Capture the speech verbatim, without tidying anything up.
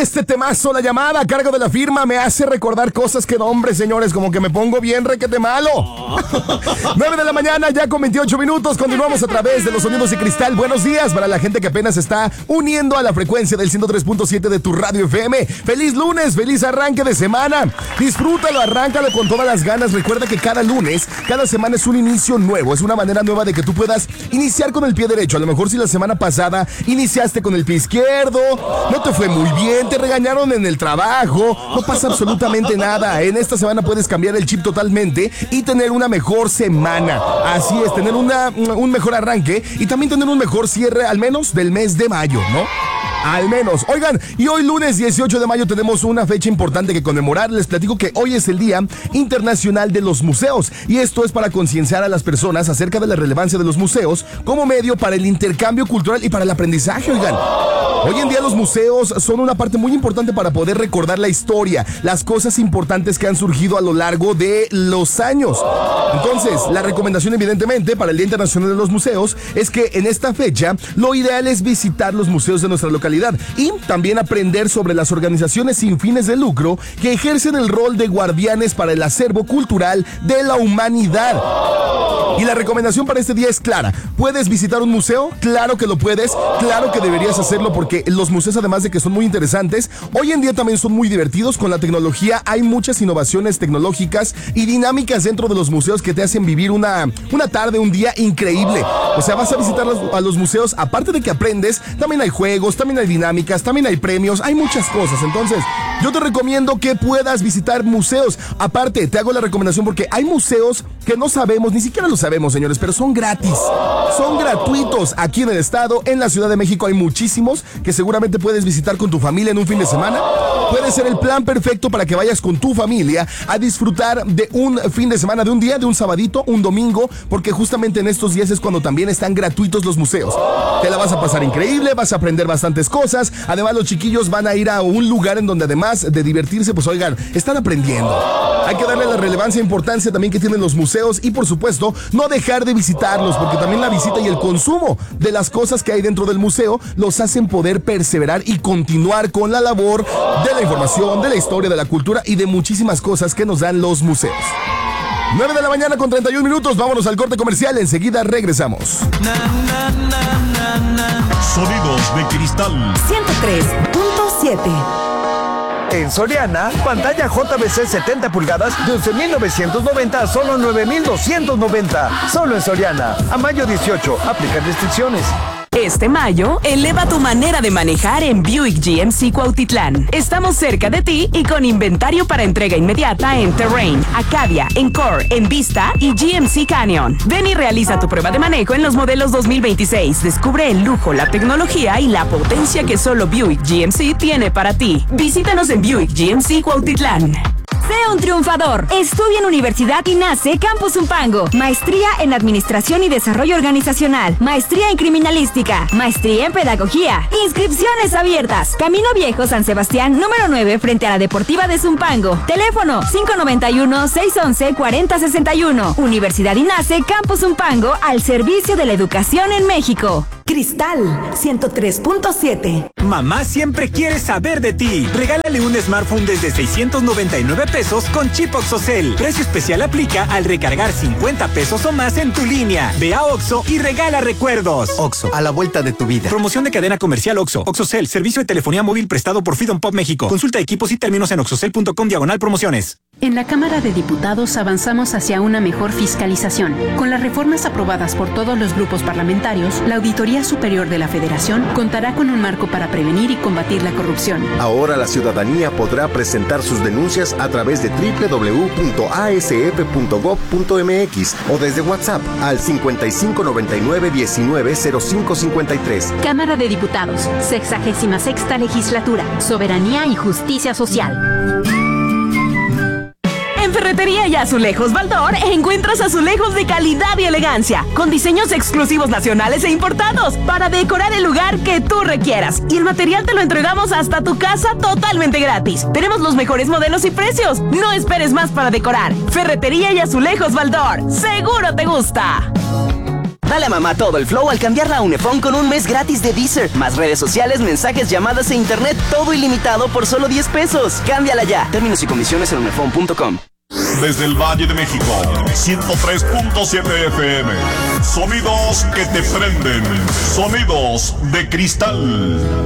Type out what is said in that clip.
este temazo, La Llamada, a cargo de La Firma, me hace recordar cosas que, no, hombre, señores, como que me pongo bien requete malo. nueve de la mañana, ya con veintiocho minutos, continuamos a través de los sonidos de Cristal. Buenos días para la gente que apenas está uniendo a la frecuencia del ciento tres punto siete de tu radio F M. Feliz lunes, feliz arranque de semana. Disfrútalo, arráncalo con todas las ganas. Recuerda que cada lunes, cada semana es un inicio nuevo, es una manera nueva de que tú puedas iniciar con el pie derecho. A lo mejor si la semana pasada iniciaste con el pie izquierdo, no te fue muy bien, te regañaron en el trabajo, no pasa absolutamente nada. En esta semana puedes cambiar el chip totalmente y tener una mejor semana. Así es, tener una, un mejor arranque y también tener un mejor cierre, al menos del mes de mayo, ¿no? Al menos. Oigan, y hoy lunes dieciocho de mayo tenemos una fecha importante que conmemorar. Les platico que hoy es el Día Internacional de los Museos, y esto es para concienciar a las personas acerca de la relevancia de los museos como medio para el intercambio cultural y para el aprendizaje. Oigan, hoy en día los museos son una parte muy importante para poder recordar la historia, las cosas importantes que han surgido a lo largo de los años. Entonces, la recomendación evidentemente para el Día Internacional de los Museos es que en esta fecha lo ideal es visitar los museos de nuestra localidad y también aprender sobre las organizaciones sin fines de lucro que ejercen el rol de guardianes para el acervo cultural de la humanidad. Y la recomendación para este día es clara. ¿Puedes visitar un museo? Claro que lo puedes, claro que deberías hacerlo, porque los museos, además de que son muy interesantes, hoy en día también son muy divertidos. Con la tecnología hay muchas innovaciones tecnológicas y dinámicas dentro de los museos que te hacen vivir una, una tarde, un día increíble. O sea, vas a visitar los, a los museos, aparte de que aprendes, también hay juegos, también hay dinámicas, también hay premios, hay muchas cosas. Entonces, yo te recomiendo que puedas visitar museos. Aparte, te hago la recomendación porque hay museos que no sabemos, ni siquiera lo sabemos, señores, pero son gratis, son gratuitos aquí en el estado. En la Ciudad de México hay muchísimos que seguramente puedes visitar con tu familia en un fin de semana. Puede ser el plan perfecto para que vayas con tu familia a disfrutar de un fin de semana, de un día, de un sabadito, un domingo, porque justamente en estos días es cuando también están gratuitos los museos. Te la vas a pasar increíble, vas a aprender bastantes cosas. Además, los chiquillos van a ir a un lugar en donde, además de divertirse, pues oigan, están aprendiendo. Hay que darle la relevancia e importancia también que tienen los museos y, por supuesto, no dejar de visitarlos, porque también la visita y el consumo de las cosas que hay dentro del museo los hacen poder perseverar y continuar con la labor de la información, de la historia, de la cultura y de muchísimas cosas que nos dan los museos. nueve de la mañana con treinta y un minutos, vámonos al corte comercial, enseguida regresamos. Na, na, na, na, na. Sonidos de Cristal ciento tres punto siete. En Soriana, pantalla J V C setenta pulgadas de once mil novecientos noventa a solo nueve mil doscientos noventa. Solo en Soriana. A mayo dieciocho, aplican restricciones. Este mayo, eleva tu manera de manejar en Buick G M C Cuautitlán. Estamos cerca de ti y con inventario para entrega inmediata en Terrain, Acadia, Encore, Envista y G M C Canyon. Ven y realiza tu prueba de manejo en los modelos dos mil veintiséis. Descubre el lujo, la tecnología y la potencia que solo Buick G M C tiene para ti. Visítanos en Buick G M C Cuautitlán. Sé un triunfador. Estudia en Universidad INACE Campus Zumpango. Maestría en Administración y Desarrollo Organizacional. Maestría en Criminalística. Maestría en Pedagogía. Inscripciones abiertas. Camino Viejo San Sebastián, número nueve, frente a la Deportiva de Zumpango. Teléfono cinco nueve uno, seis once, cuarenta sesenta y uno. Universidad INACE Campus Zumpango, al servicio de la educación en México. Cristal ciento tres punto siete. Mamá siempre quiere saber de ti. Regálale un smartphone desde seiscientos noventa y nueve pesos con chip OXXOCEL. Precio especial aplica al recargar cincuenta pesos o más en tu línea. Ve a Oxxo y regala recuerdos. Oxxo, a la vuelta de tu vida. Promoción de cadena comercial Oxxo. OXXOCEL, servicio de telefonía móvil prestado por Freedom Pop México. Consulta equipos y términos en oxxocel punto com diagonal promociones. En la Cámara de Diputados avanzamos hacia una mejor fiscalización. Con las reformas aprobadas por todos los grupos parlamentarios, la Auditoría Superior de la Federación contará con un marco para prevenir y combatir la corrupción. Ahora la ciudadanía podrá presentar sus denuncias a través de doble u doble u doble u punto a s f punto gob punto m x o desde WhatsApp al cincuenta y cinco noventa y nueve diecinueve cero cinco cincuenta y tres. Cámara de Diputados, sexagésima sexta legislatura, soberanía y justicia social. En Ferretería y Azulejos Baldor encuentras azulejos de calidad y elegancia, con diseños exclusivos nacionales e importados, para decorar el lugar que tú requieras. Y el material te lo entregamos hasta tu casa totalmente gratis. Tenemos los mejores modelos y precios. No esperes más para decorar. Ferretería y Azulejos Baldor. ¡Seguro te gusta! Dale a mamá todo el flow al cambiarla a Unifón con un mes gratis de Deezer. Más redes sociales, mensajes, llamadas e internet, todo ilimitado por solo diez pesos. Cámbiala ya. Términos y condiciones en unifón punto com. Desde el Valle de México, ciento tres punto siete F M. Sonidos que te prenden. Sonidos de cristal.